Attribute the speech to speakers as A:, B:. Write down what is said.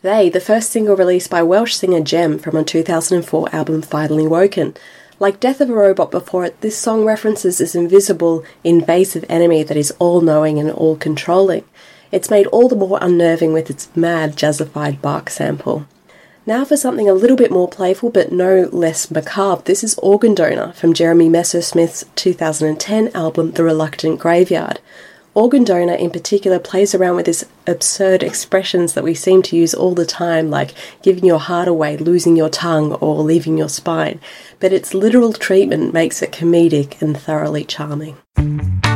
A: They, the first single released by Welsh singer Gem from her 2004 album Finally Woken. Like Death of a Robot before it, this song references this invisible, invasive enemy that is all-knowing and all-controlling. It's made all the more unnerving with its mad, jazzified Bach sample. Now for something a little bit more playful but no less macabre, this is Organ Donor from Jeremy Messersmith's 2010 album The Reluctant Graveyard. Organ Donor in particular plays around with these absurd expressions that we seem to use all the time, like giving your heart away, losing your tongue, or leaving your spine. But its literal treatment makes it comedic and thoroughly charming.